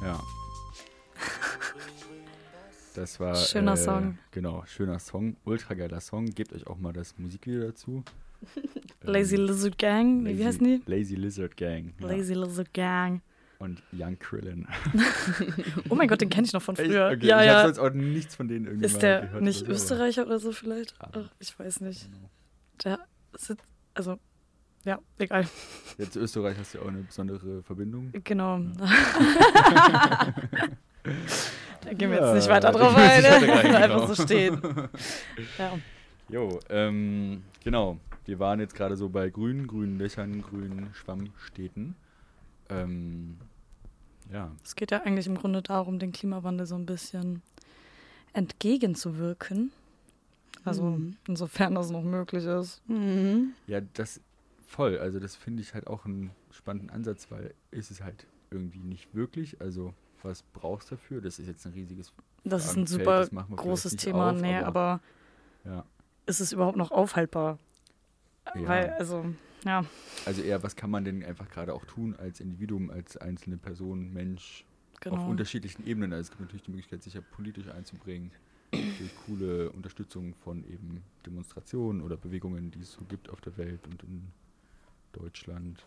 Ja. Das war... Schöner Song. Genau, schöner Song. Ultra geiler Song. Gebt euch auch mal das Musikvideo dazu. Lazy Lizard Gang, wie heißen die? Lazy Lizard Gang. Ja. Lazy Lizard Gang. Und Young Krillin. Oh mein Gott, den kenne ich noch von Echt? früher. Okay. Ja, ich ja. habe sonst auch nichts von denen irgendwie Ist mal der gehört. nicht oder so, Österreicher oder so vielleicht? Ah. Ach, ich weiß nicht. Genau. Der sitzt, also, ja, egal. Ja, zu Österreich hast du ja auch eine besondere Verbindung. Genau. Da gehen wir Ja, jetzt nicht weiter da drauf gehen wir ein. jetzt nicht weiter rein, Einfach genau. so stehen. Ja. Jo, genau. Wir waren jetzt gerade so bei grünen Löchern, grünen Schwammstädten. Ja. Es geht ja eigentlich im Grunde darum, den Klimawandel so ein bisschen entgegenzuwirken. Also insofern das noch möglich ist. Ja, das voll. Also das finde ich halt auch einen spannenden Ansatz, weil ist es halt irgendwie nicht wirklich. Also was brauchst du dafür? Das ist jetzt ein riesiges Das ist ein Fragenfeld, super das machen wir großes vielleicht nicht Thema. auf, Nee, aber ja. ist es überhaupt noch aufhaltbar? Ja. Weil, also, ja. Also eher, was kann man denn einfach gerade auch tun als Individuum, als einzelne Person, Mensch, auf Genau. unterschiedlichen Ebenen. Also es gibt natürlich die Möglichkeit, sich ja politisch einzubringen, durch coole Unterstützung von eben Demonstrationen oder Bewegungen, die es so gibt auf der Welt und in Deutschland.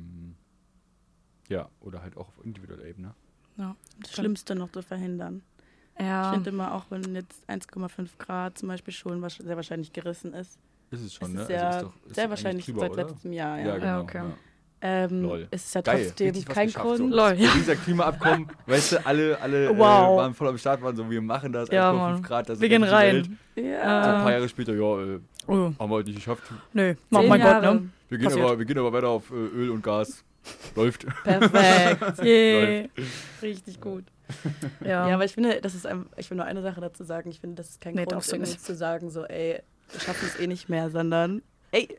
Ja, oder halt auch auf individueller Ebene. Ja. Das Schlimmste noch zu verhindern. Ja. Ich finde immer, auch wenn jetzt 1,5 Grad zum Beispiel schon sehr wahrscheinlich gerissen ist, Ist es schon, ist ne? es ja Also ist sehr eigentlich wahrscheinlich drüber, seit oder? letztem Jahr. Ja, Ja. genau. Ja, okay. Ja. Lol. Es ist ja Geil, trotzdem richtig was kein geschafft, Grund. so. Lol, ja. Dieser Klimaabkommen, weißt du, alle Wow. waren voll am Start, waren so, wir machen das, Ja, 1,5 Mann. Grad, das Wir gehen ist die Welt. rein. So ein Ja. paar Jahre später, ja, Oh, haben wir heute nicht geschafft. nö. Oh 10 mein Gott, Jahre. ne? Wir gehen, Passiert. aber weiter auf Öl und Gas. Läuft. Perfekt. Yeah. Richtig gut. Ja. Ja, aber ich finde, ich will nur eine Sache dazu sagen. Ich finde, das ist kein Nee, Grund, darfst du irgendwie nicht. zu sagen, so, ey, wir schaffen es eh nicht mehr, sondern, ey.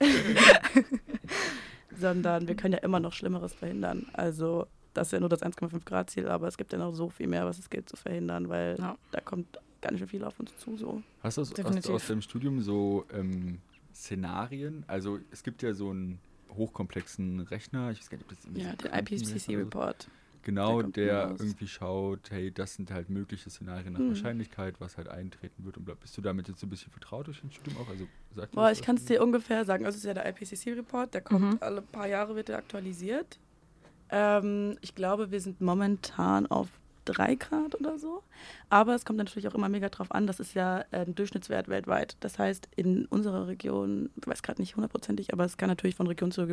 Sondern wir können ja immer noch Schlimmeres verhindern. Also, das ist ja nur das 1,5 Grad Ziel, aber es gibt ja noch so viel mehr, was es gilt zu verhindern, weil Ja. da kommt gar nicht mehr viel auf uns zu, so. Hast du aus Definitiv. deinem Studium so Szenarien? Also es gibt ja so einen hochkomplexen Rechner, ich weiß gar nicht, ob das irgendwie Ja, so der Quantenmeter oder so. IPCC-Report. Genau, Der kommt der immer raus. irgendwie schaut, hey, das sind halt mögliche Szenarien nach Wahrscheinlichkeit, was halt eintreten wird. Und bist du damit jetzt so ein bisschen vertraut durch dein Studium auch? Also, sagt dir Boah, das ich was? kann es dir ungefähr sagen. Also es ist ja der IPCC-Report, der kommt alle paar Jahre, wird der aktualisiert. Ich glaube, wir sind momentan auf 3 Grad oder so. Aber es kommt natürlich auch immer mega drauf an, das ist ja ein Durchschnittswert weltweit. Das heißt, in unserer Region, ich weiß gerade nicht hundertprozentig, aber es kann natürlich von Region zu Region